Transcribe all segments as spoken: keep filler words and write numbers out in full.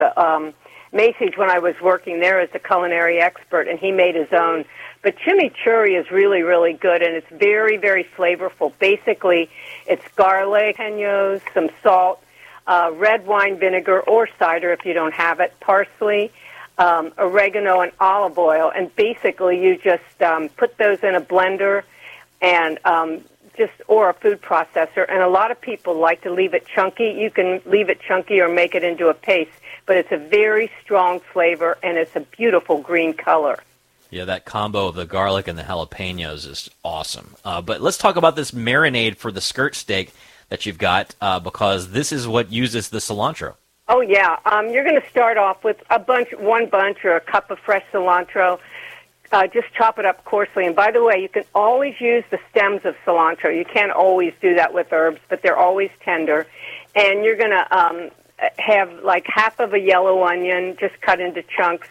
um, Macy's when I was working there as a culinary expert, and he made his own. But chimichurri is really, really good, and it's very, very flavorful. Basically, it's garlic, jalapenos, some salt, uh, red wine vinegar or cider if you don't have it, parsley, um, oregano, and olive oil. And basically, you just um, put those in a blender and um, just or a food processor. And a lot of people like to leave it chunky. You can leave it chunky or make it into a paste, but it's a very strong flavor, and it's a beautiful green color. Yeah, that combo of the garlic and the jalapenos is awesome. Uh, but let's talk about this marinade for the skirt steak that you've got, uh, because this is what uses the cilantro. Oh, yeah. Um, you're going to start off with a bunch, one bunch or a cup of fresh cilantro. Uh, just chop it up coarsely. And by the way, you can always use the stems of cilantro. You can't always do that with herbs, but they're always tender. And you're going to um, have like half of a yellow onion, just cut into chunks,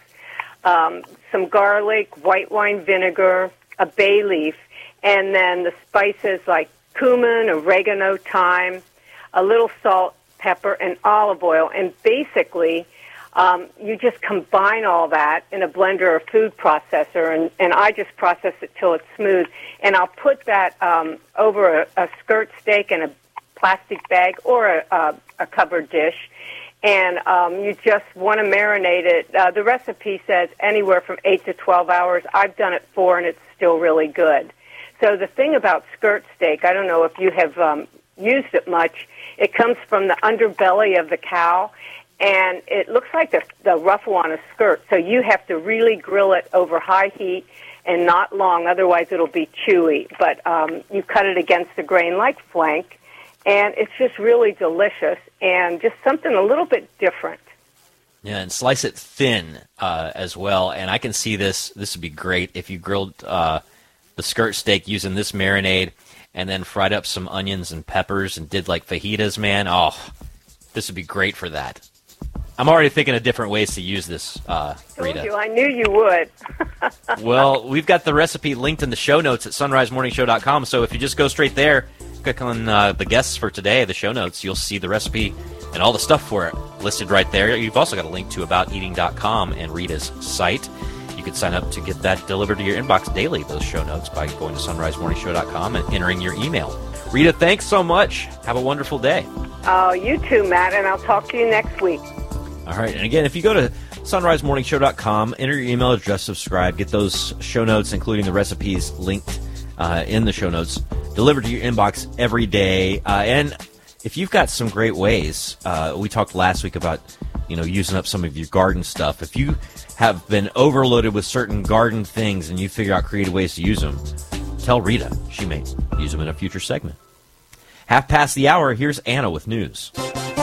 um, some garlic, white wine vinegar, a bay leaf, and then the spices like cumin, oregano, thyme, a little salt, pepper, and olive oil. And basically, um, you just combine all that in a blender or food processor, and, and I just process it till it's smooth. And I'll put that um, over a, a skirt steak in a plastic bag or a, a, a covered dish. And um, you just want to marinate it. Uh, the recipe says anywhere from eight to twelve hours. I've done it four, and it's still really good. So the thing about skirt steak, I don't know if you have um, used it much, it comes from the underbelly of the cow, and it looks like the, the ruffle on a skirt. So you have to really grill it over high heat and not long, otherwise it'll be chewy. But um, you cut it against the grain like flank, and it's just really delicious and just something a little bit different. Yeah, and slice it thin uh, as well. And I can see this. This would be great if you grilled uh, the skirt steak using this marinade and then fried up some onions and peppers and did like fajitas, man. Oh, this would be great for that. I'm already thinking of different ways to use this, uh, Rita. Told you, I knew you would. Well, we've got the recipe linked in the show notes at sunrise morning show dot com. So if you just go straight there, click on uh, the guests for today, the show notes, you'll see the recipe and all the stuff for it listed right there. You've also got a link to about eating dot com and Rita's site. You can sign up to get that delivered to your inbox daily, those show notes, by going to sunrise morning show dot com and entering your email. Rita, thanks so much. Have a wonderful day. Oh, you too, Matt, and I'll talk to you next week. All right, and again, if you go to sunrise morning show dot com, enter your email address, subscribe, get those show notes, including the recipes, linked uh, in the show notes, delivered to your inbox every day. Uh, and if you've got some great ways, uh, we talked last week about, you know, using up some of your garden stuff. If you have been overloaded with certain garden things and you figure out creative ways to use them, tell Rita. She may use them in a future segment. Half past the hour, here's Anna with news.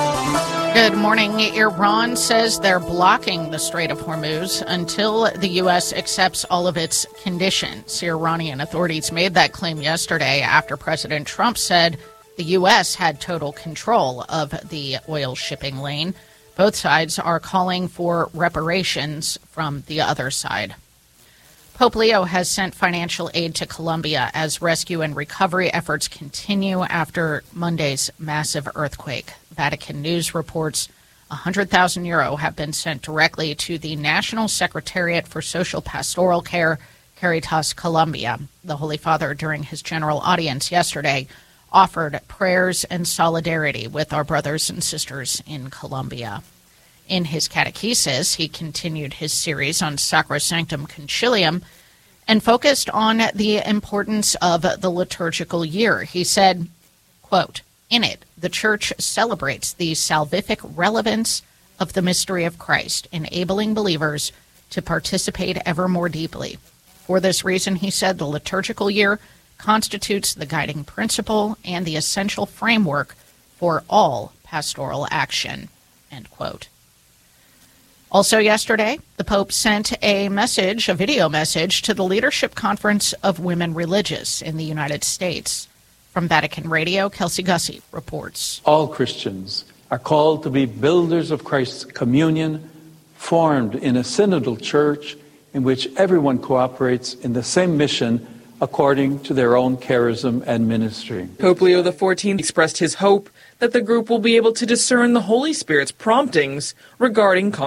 Good morning. Iran says they're blocking the Strait of Hormuz until the U S accepts all of its conditions. Iranian authorities made that claim yesterday after President Trump said the U S had total control of the oil shipping lane. Both sides are calling for reparations from the other side. Pope Leo has sent financial aid to Colombia as rescue and recovery efforts continue after Monday's massive earthquake. Vatican News reports one hundred thousand euro have been sent directly to the National Secretariat for Social Pastoral Care, Caritas Colombia. The Holy Father, during his general audience yesterday, offered prayers and solidarity with our brothers and sisters in Colombia. In his catechesis, he continued his series on Sacrosanctum Concilium and focused on the importance of the liturgical year. He said, quote, "In it, the Church celebrates the salvific relevance of the mystery of Christ, enabling believers to participate ever more deeply. For this reason," he said, "the liturgical year constitutes the guiding principle and the essential framework for all pastoral action," end quote. Also yesterday, the Pope sent a message, a video message, to the Leadership Conference of Women Religious in the United States. From Vatican Radio, Kelsey Gussie reports. All Christians are called to be builders of Christ's communion, formed in a synodal church in which everyone cooperates in the same mission according to their own charism and ministry. Pope Leo the fourteenth expressed his hope that the group will be able to discern the Holy Spirit's promptings regarding